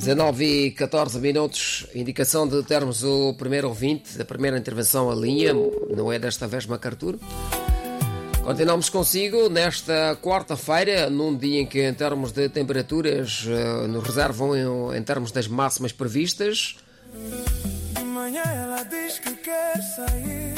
19h14, indicação de termos o primeiro ouvinte, a primeira intervenção à linha, não é desta vez MacArthur. Continuamos consigo nesta quarta-feira, num dia em que, em termos de temperaturas, nos reservam em termos das máximas previstas. De manhã ela diz que quer sair.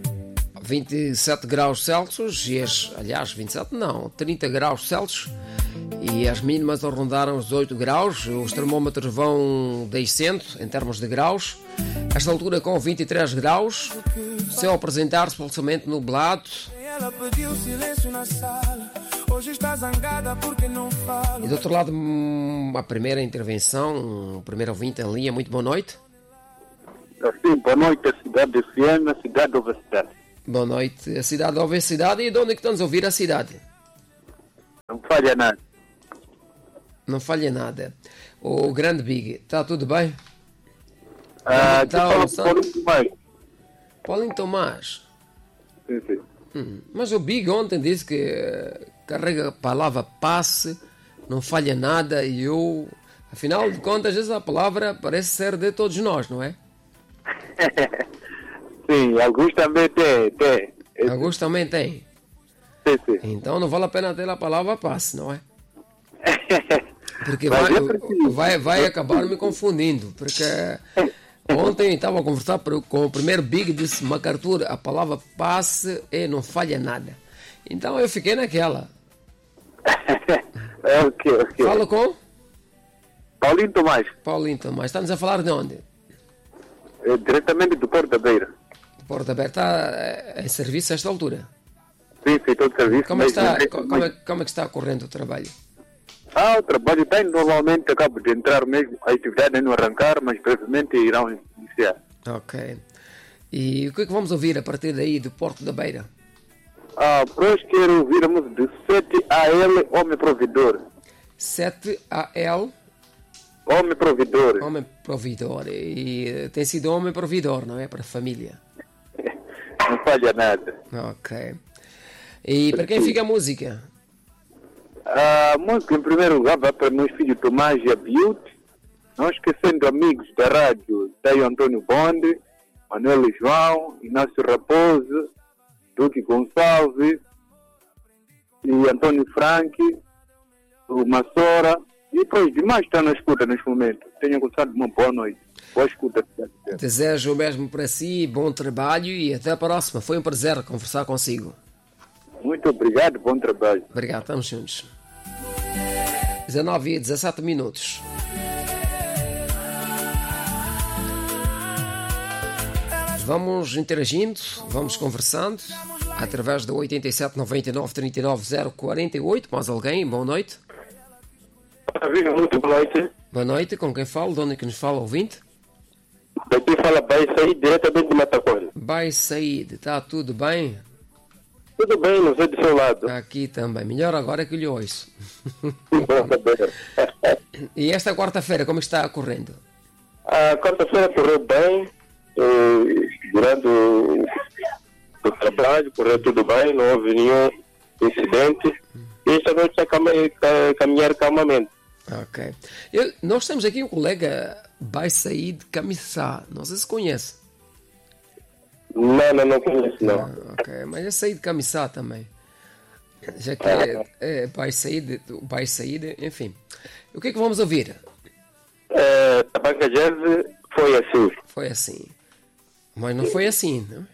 27 graus Celsius, aliás, 27 não, 30 graus Celsius, e as mínimas rondaram os 8 graus, os termómetros vão descendo em termos de graus, esta altura com 23 graus, céu apresentar-se parcialmente nublado. Ela pediu silêncio na sala, hoje está zangada porque não fala. E do outro lado, a primeira intervenção, o primeiro ouvinte em linha, muito boa noite. Sim, boa noite, a cidade de Siena, a cidade da Obesidade. Boa noite, a cidade da Obesidade. E de onde é que estamos a ouvir a cidade? Não falha nada. Não falha nada. O grande Big, está tudo bem? Está Paulinho Tomás. Paulinho Tomás. Sim, sim. Mas o Big ontem disse que carrega a palavra passe, não falha nada, e eu, afinal de contas, essa palavra parece ser de todos nós, não é? Sim, alguns também têm. Alguns também têm. Sim, sim. Então não vale a pena ter a palavra passe, não é? Porque vai acabar me confundindo, porque ontem estava a conversar com o primeiro Big, disse MacArthur, a palavra passe não falha nada. Então eu fiquei naquela. Ok. Fala com? Paulinho Tomás. Paulinho Tomás. Estamos a falar de onde? Diretamente do Porto da Beira. Porto Aberto está em serviço a esta altura? Sim, estou de serviço. Como é que está correndo o trabalho? O trabalho está indo, normalmente acabo de entrar mesmo, a atividade ainda não arrancar, mas brevemente irão iniciar. Ok. E o que é que vamos ouvir a partir daí do Porto da Beira? Por hoje quero ouvir a música de 7AL, Homem Provedor. 7AL? Homem Provedor. Homem Provedor. E tem sido homem provedor, não é? Para a família. Não falha nada. Ok. E para quem fica a música? A música, em primeiro lugar, vai para meus filhos Tomás e Abiute. Não esquecendo amigos da rádio, Daí Antônio Bonde, Manuel João, Inácio Raposo, Duque Gonçalves e Antônio Franque, o Massora. E depois demais está na escuta neste momento. Tenham gostado de uma boa noite. Boa escuta. Desejo o mesmo para si, bom trabalho e até a próxima. Foi um prazer conversar consigo. Muito obrigado, bom trabalho. Obrigado, estamos juntos. 19h17. Vamos interagindo, vamos conversando através do 87 99 39 048. Mais alguém? Boa noite. Muito boa noite. Boa noite, com quem falo? De onde é que nos fala, ouvinte? Daqui fala Baissaí, diretamente de Matacone. Baissaí, está tudo bem? Tudo bem, não sei do seu lado. Aqui também, melhor agora que lhe ouço. E esta quarta-feira, como está correndo? A quarta-feira correu bem, durante o trabalho, correu tudo bem, não houve nenhum incidente. E esta noite está a caminhar calmamente. Ok. Nós temos aqui um colega Baissaí de Camissá, não sei se conhece. Não conheço, não. Ok, mas é sair de Camissá também. Já que Baissaí, enfim. O que é que vamos ouvir? A banca jazz foi assim. Foi assim. Mas não foi assim, não?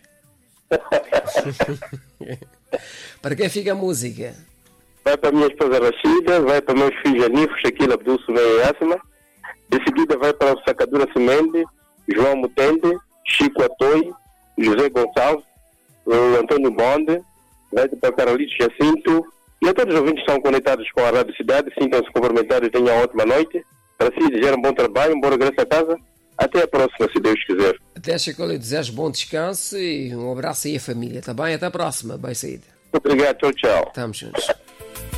Para quem fica a música? Vai para a minha esposa Rachida, vai para meus filhos Anifo, Shaquille Abdul Sumeia e Asma. De seguida vai para o Sacadura Semente, João Mutende, Chico Atoi, José Gonçalves, o Antônio Bonde, vai para Carolito Jacinto. E a todos os ouvintes que estão conectados com a Rádio Cidade, sintam-se cumprimentados e tenham uma ótima noite. Para si, desejar um bom trabalho, um bom regresso a casa. Até a próxima, se Deus quiser. Até, Chico, eu desejo bom descanso e um abraço aí à família, tá bem? Até a próxima, bem saída. Obrigado, tchau. Estamos juntos.